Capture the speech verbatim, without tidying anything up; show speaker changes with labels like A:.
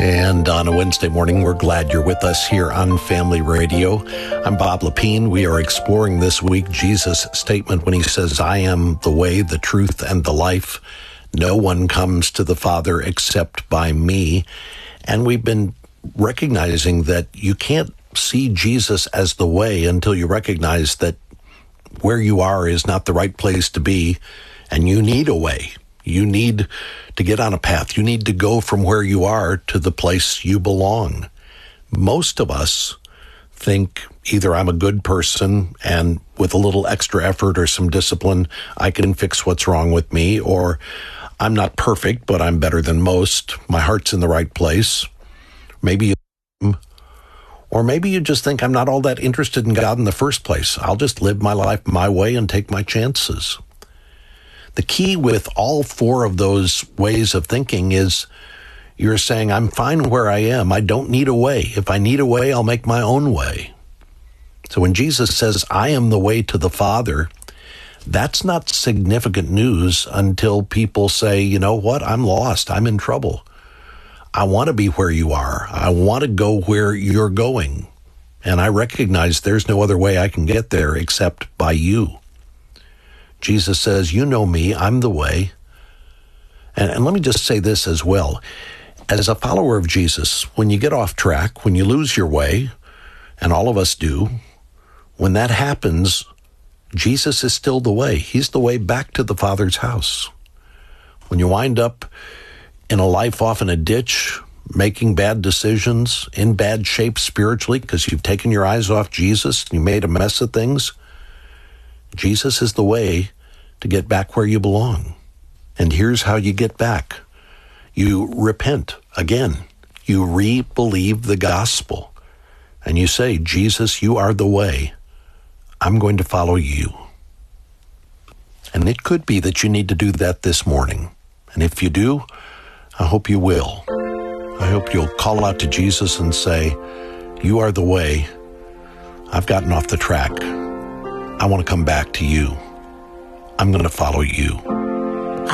A: And on a Wednesday morning, we're glad you're with us here on Family Radio. I'm Bob Lepine. We are exploring this week Jesus' statement when he says, I am the way, the truth, and the life. No one comes to the Father except by me. And we've been recognizing that you can't see Jesus as the way until you recognize that where you are is not the right place to be, and you need a way. You need to get on a path. You need to go from where you are to the place you belong. Most of us think either I'm a good person and with a little extra effort or some discipline, I can fix what's wrong with me, or I'm not perfect, but I'm better than most. My heart's in the right place. Maybe you, or maybe you just think I'm not all that interested in God in the first place. I'll just live my life my way and take my chances. The key with all four of those ways of thinking is you're saying, I'm fine where I am. I don't need a way. If I need a way, I'll make my own way. So when Jesus says, I am the way to the Father, that's not significant news until people say, you know what, I'm lost. I'm in trouble. I want to be where you are. I want to go where you're going. And I recognize there's no other way I can get there except by you. Jesus says, you know me, I'm the way. And, and let me just say this as well. As a follower of Jesus, when you get off track, when you lose your way, and all of us do, when that happens, Jesus is still the way. He's the way back to the Father's house. When you wind up in a life off in a ditch, making bad decisions, in bad shape spiritually because you've taken your eyes off Jesus and you made a mess of things, Jesus is the way to get back where you belong. And here's how you get back. You repent again. You re-believe the gospel. And you say, Jesus, you are the way. I'm going to follow you. And it could be that you need to do that this morning. And if you do, I hope you will. I hope you'll call out to Jesus and say, you are the way. I've gotten off the track. I want to come back to you. I'm going to follow you.